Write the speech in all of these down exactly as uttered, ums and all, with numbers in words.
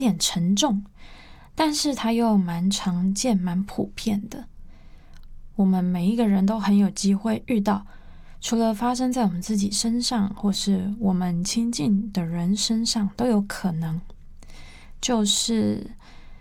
点沉重，但是它又蛮常见、蛮普遍的。我们每一个人都很有机会遇到，除了发生在我们自己身上，或是我们亲近的人身上，都有可能。就是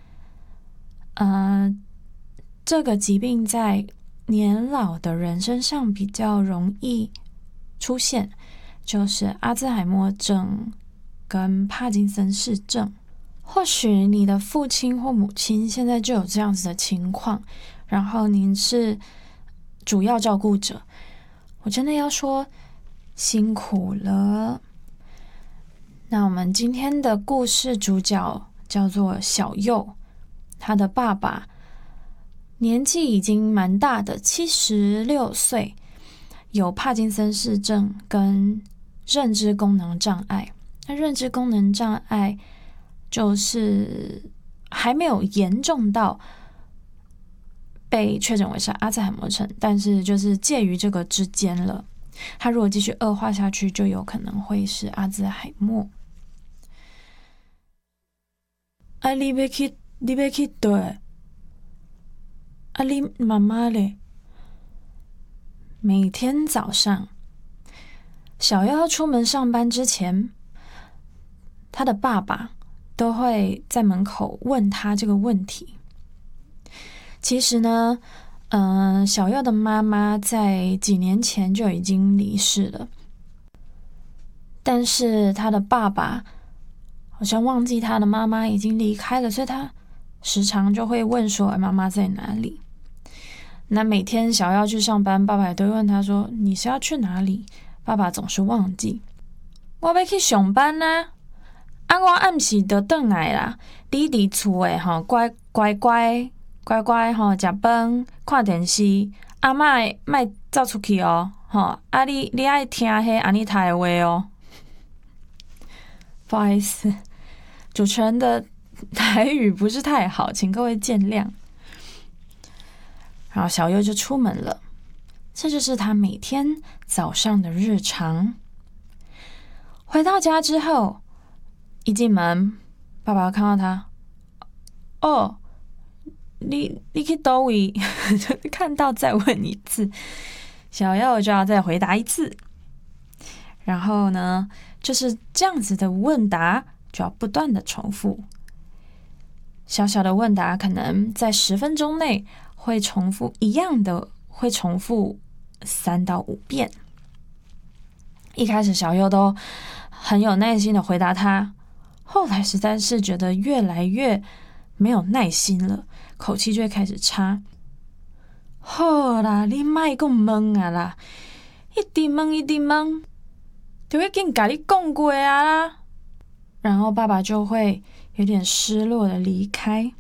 呃，这个疾病在年老的人身上比较容易出现，就是阿兹海默症跟帕金森氏症。或许你的父亲或母亲现在就有这样子的情况，然后您是主要照顾者，我真的要说辛苦了。那我们今天的故事主角叫做小佑，他的爸爸年纪已经蛮大的，七十六岁，有帕金森氏症跟认知功能障碍。那认知功能障碍就是还没有严重到被确诊为是阿兹海默症，但是就是介于这个之间了。他如果继续恶化下去，就有可能会是阿兹海默。啊，你要去，你要去对？啊，你妈妈嘞？每天早上，小佑要出门上班之前，他的爸爸都会在门口问他这个问题。其实呢，嗯、呃，小佑的妈妈在几年前就已经离世了，但是他的爸爸好像忘记他的妈妈已经离开了，所以他时常就会问说妈妈在哪里。那每天小佑去上班，爸爸也都会问他说你是要去哪里？爸爸总是忘记。我要去上班啊，啊我暗时就回来啦，你伫厝诶吼，乖乖乖乖乖吼，食饭看电视，啊莫莫走出去哦，吼啊你你爱听迄安妮塔的话哦。不好意思，主持人的台语不是太好，请各位见谅。然后小佑就出门了，这就是他每天早上的日常。回到家之后，一进门，爸爸看到他，哦，你你去哪里？看到再问一次，小佑就要再回答一次。然后呢，就是这样子的问答就要不断的重复。小小的问答可能在十分钟内会重复一样的，会重复三到五遍。一开始小佑都很有耐心的回答他，后来实在是觉得越来越没有耐心了，口气就会开始差。好啦，你莫讲问啊啦，一直问一直问，就已经跟你讲过啊啦。然后爸爸就会有点失落的离开。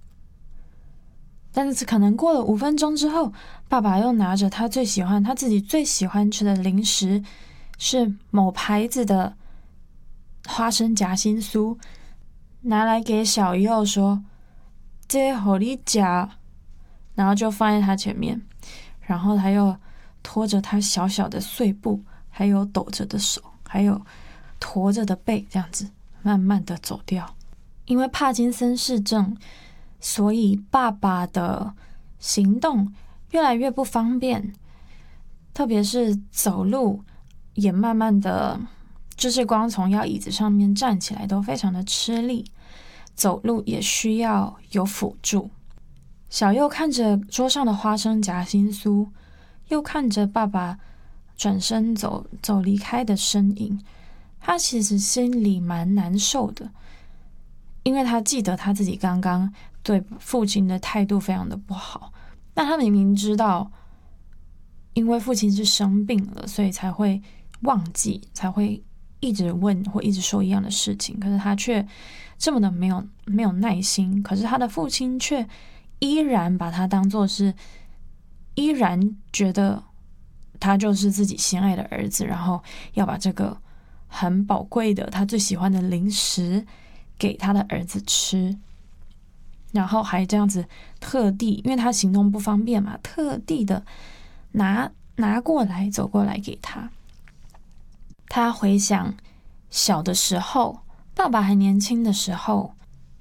但是可能过了五分钟之后，爸爸又拿着他最喜欢、他自己最喜欢吃的零食，是某牌子的花生夹心酥，拿来给小佑说：“这给你吃。”然后就放在他前面，然后他又拖着他小小的碎步，还有抖着的手，还有驼着的背，这样子慢慢的走掉。因为帕金森氏症，所以爸爸的行动越来越不方便，特别是走路也慢慢的，就是光从要椅子上面站起来都非常的吃力，走路也需要有辅助。小佑看着桌上的花生夹心酥，又看着爸爸转身走走离开的身影，他其实心里蛮难受的，因为他记得他自己刚刚对父亲的态度非常的不好。那他明明知道，因为父亲是生病了，所以才会忘记，才会一直问或一直说一样的事情，可是他却这么的没有没有耐心。可是他的父亲却依然把他当作是，依然觉得他就是自己心爱的儿子，然后要把这个很宝贵的他最喜欢的零食给他的儿子吃，然后还这样子特地，因为他行动不方便嘛，特地的拿拿过来走过来给他。他回想小的时候，爸爸还年轻的时候，